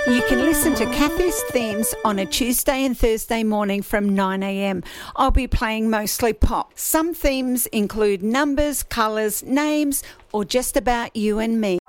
You can listen to Kathy's themes on a Tuesday and Thursday morning from 9 a.m. I'll be playing mostly pop. Some themes include numbers, colours, names, or just about you and me.